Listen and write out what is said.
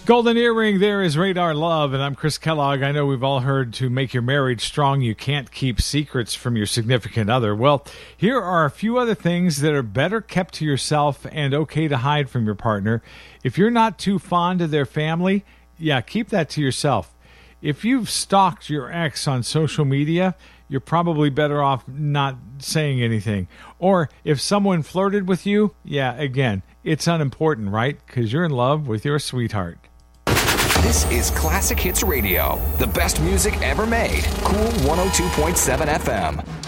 Golden Earring, there is Radar Love, and I'm Chris Kellogg. I know we've all heard to make your marriage strong, you can't keep secrets from your significant other. Well, here are a few other things that are better kept to yourself and okay to hide from your partner. If you're not too fond of their family, yeah, keep that to yourself. If you've stalked your ex on social media, you're probably better off not saying anything. Or if someone flirted with you, yeah, again, it's unimportant, right? Because you're in love with your sweetheart. This is Classic Hits Radio, the best music ever made. Cool 102.7 FM.